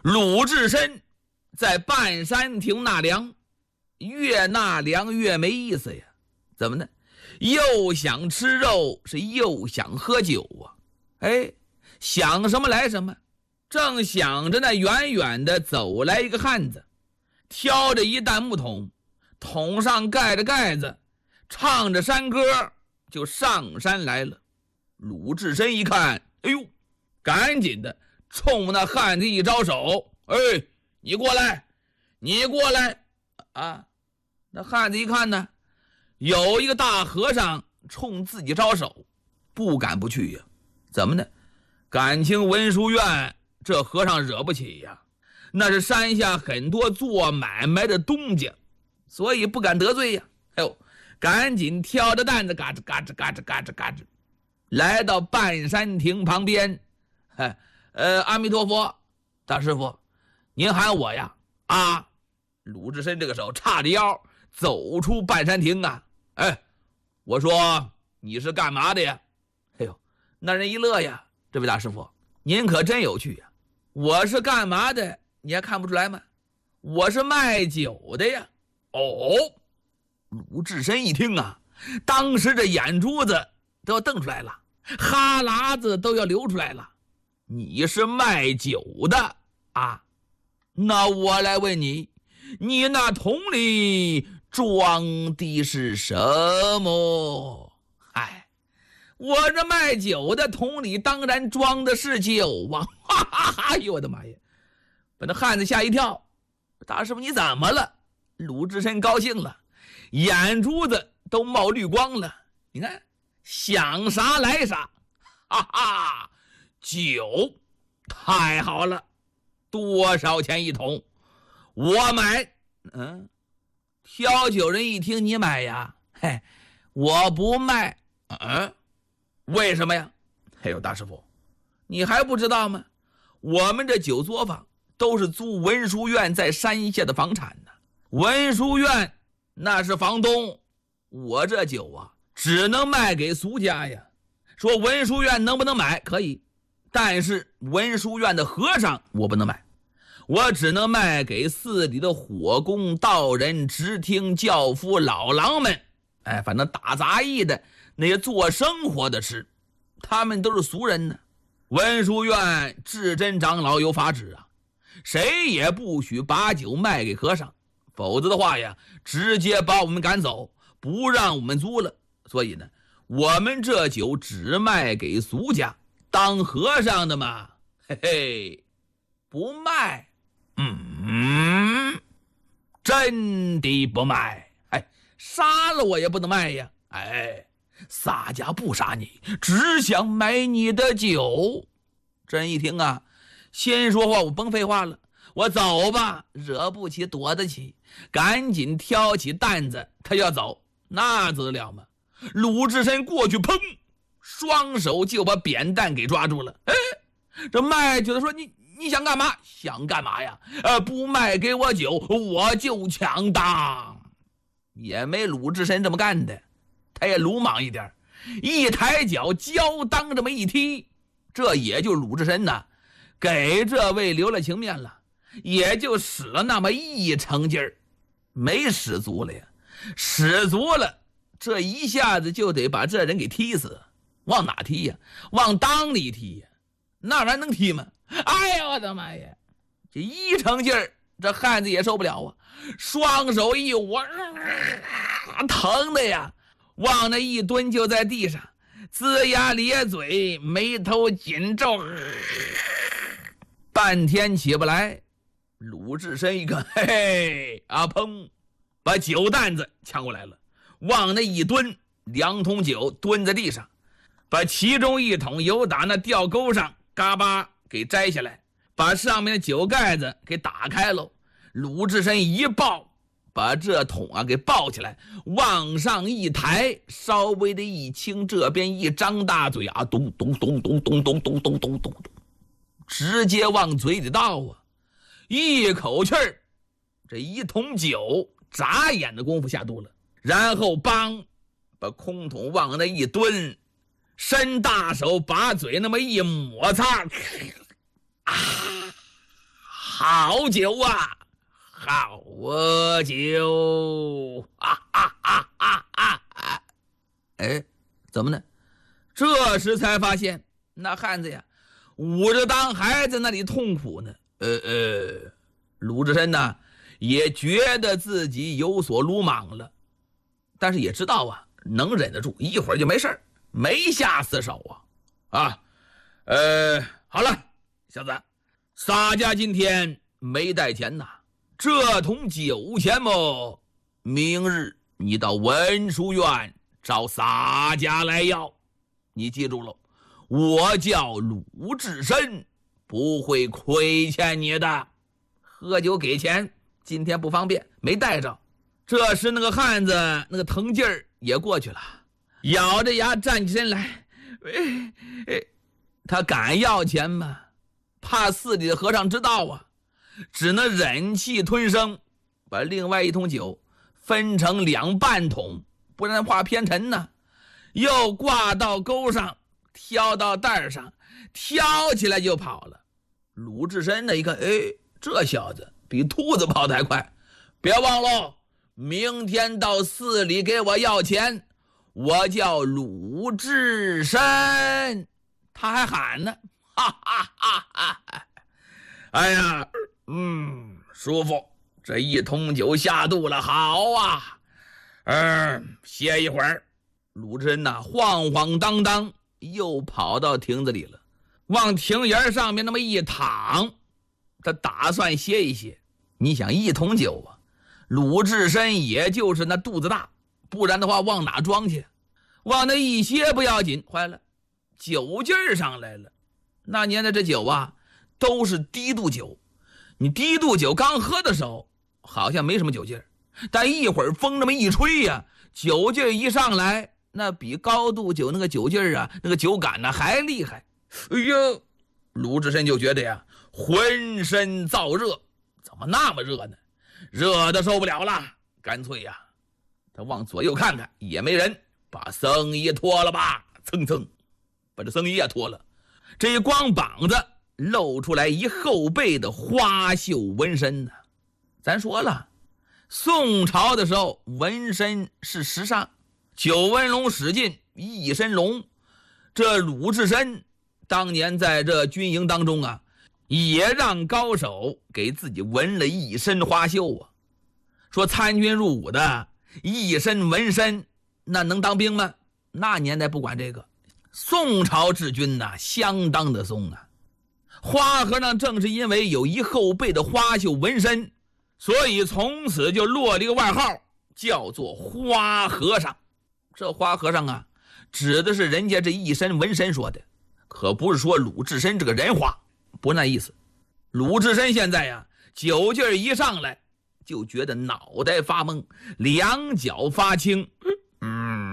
鲁智深在半山亭纳凉，越纳凉越没意思呀。怎么呢？又想吃肉，是又想喝酒啊。想什么来什么。正想着呢，远远的走来一个汉子，挑着一担木桶，桶上盖着盖子，唱着山歌就上山来了。鲁智深一看，哎呦，赶紧的冲那汉子一招手，你过来，你过来啊！那汉子一看呢，有一个大和尚冲自己招手，不敢不去呀。怎么呢？感情文殊院这和尚惹不起呀，那是山下很多做买卖的东家，所以不敢得罪呀。赶紧挑着担子嘎吱嘎吱嘎吱嘎吱嘎吱来到半山亭旁边。阿弥陀佛，大师傅，您喊我呀？啊！鲁智深这个时候叉着腰走出半山亭啊。我说你是干嘛的呀？那人一乐呀，这位大师傅，您可真有趣呀。我是干嘛的你还看不出来吗？我是卖酒的呀。鲁智深一听啊，当时这眼珠子都要瞪出来了，哈喇子都要流出来了。你是卖酒的啊？那我来问你，你那桶里装的是什么？我这卖酒的桶里当然装的是酒啊！哎呦我的妈呀，把那汉子吓一跳。大师傅你怎么了？鲁智深高兴了，眼珠子都冒绿光了。你看想啥来啥，酒太好了，多少钱一桶？我买。挑酒人一听你买呀，我不卖。为什么呀？大师傅，你还不知道吗？我们这酒作坊都是租文殊院在山下的房产的，文殊院那是房东，我这酒啊只能卖给俗家呀。说文殊院能不能买？可以，但是文殊院的和尚我不能买，我只能卖给寺里的火工、道人、知听、教夫、老郎们。反正打杂役的那些做生活的吃，他们都是俗人呢。文殊院智真长老有法旨啊，谁也不许把酒卖给和尚，否则的话呀，直接把我们赶走，不让我们租了。所以呢，我们这酒只卖给俗家，当和尚的嘛，不卖。真的不卖。杀了我也不能卖呀。洒家不杀你，只想买你的酒。真一听啊，先说话我甭废话了，我走吧，惹不起躲得起，赶紧挑起担子他要走。那得了吗？鲁智深过去，砰，双手就把扁担给抓住了。这卖酒的说，你想干嘛？想干嘛呀？不卖给我酒，我就抢当。也没鲁智深这么干的，他也鲁莽一点，一抬脚交当这么一踢，这也就鲁智深呢给这位留了情面了，也就使了那么一成劲儿，没使足了呀。使足了，这一下子就得把这人给踢死。往哪踢呀？往裆里踢呀，那玩意儿能踢吗？哎呀我的妈呀，这一成劲儿，这汉子也受不了啊，双手一握，疼的呀，往那一蹲就在地上，龇牙咧嘴，眉头紧皱，半天起不来。鲁智深一看，砰，把酒担子抢过来了，往那一蹲，2桶酒蹲在地上，把其中1桶由打那吊钩上嘎巴给摘下来，把上面的酒盖子给打开了。鲁智深一抱，把这桶啊给抱起来，往上一抬，稍微的一轻，这边一张大嘴啊，咚咚咚咚咚咚咚咚咚咚，直接往嘴里倒啊，一口气儿，这1桶酒眨眼的功夫下肚了，然后帮把空桶往那一蹲，伸大手把嘴那么一摩擦， 好酒啊，好酒！哎，怎么呢？这时才发现那汉子呀，捂着裆还在那里痛苦呢。鲁智深呢，也觉得自己有所鲁莽了，但是也知道啊，能忍得住，一会儿就没事，没下死手啊。好了，小子，洒家今天没带钱呐，这桶酒钱么？明日你到文殊院找洒家来要。你记住了，我叫鲁智深，不会亏欠你的。喝酒给钱，今天不方便，没带着。这时那个汉子那个疼劲儿也过去了，咬着牙站起身来。他敢要钱吗？怕寺里的和尚知道啊，只能忍气吞声，把另外一桶酒分成2半桶，不然怕偏沉呢。又挂到钩上，挑到带上，挑起来就跑了。鲁智深呢一看，这小子比兔子跑得还快，别忘了，明天到寺里给我要钱，我叫鲁智深。他还喊呢，哈哈哈哈！哎呀，舒服，这一桶酒下肚了，好啊。歇一会儿。鲁智深呐，晃晃荡荡又跑到亭子里了，往亭沿上面那么一躺，他打算歇一歇。你想一桶酒啊，鲁智深也就是那肚子大，不然的话往哪装去？往那一歇不要紧，坏了，酒劲儿上来了。那年的这酒啊，都是低度酒，你低度酒刚喝的时候好像没什么酒劲儿，但一会儿风这么一吹呀，酒劲儿一上来，那比高度酒那个酒劲儿啊，那个酒感呢还厉害。哎呦，鲁智深就觉得呀，浑身燥热，怎么那么热呢？热的受不了了，干脆呀，他往左右看看也没人，把僧衣脱了吧，蹭蹭把这僧衣也脱了。这一光膀子露出来一后背的花绣纹身呢。咱说了，宋朝的时候纹身是时尚，九纹龙史进一身龙，这鲁智深当年在这军营当中啊，也让高手给自己纹了一身花绣啊。说参军入伍的一身纹身，那能当兵吗？那年代不管这个，宋朝治军呐，相当的松啊。花和尚正是因为有一后背的花绣纹身，所以从此就落了一个外号，叫做花和尚。这花和尚啊，指的是人家这一身纹身说的，可不是说鲁智深这个人花，不那意思。鲁智深现在呀，酒劲儿一上来，就觉得脑袋发懵，两脚发青，